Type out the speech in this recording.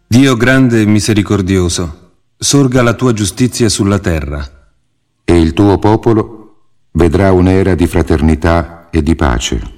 Dio grande e misericordioso, sorga la tua giustizia sulla terra. E il tuo popolo vedrà un'era di fraternità e di pace.